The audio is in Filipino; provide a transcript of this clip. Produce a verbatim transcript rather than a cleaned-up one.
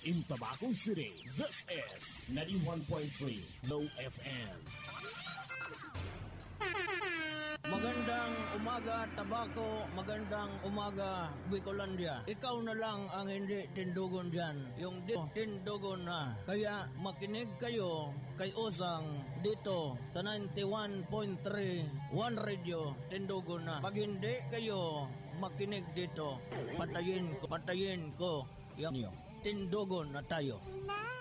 in Tabaco City. This is ninety-one point three Low F M. Magandang umaga, Tabaco. Magandang umaga, Bicolandia. Ikaw na lang ang hindi tindugon dyan. Yung dito, tindugon na. Kaya makinig kayo kay Osang dito sa ninety-one point three One Radio, tindugon na. Pag hindi kayo makinig dito, patayin ko, patayin ko. Yan yun. Tindugon na tayo.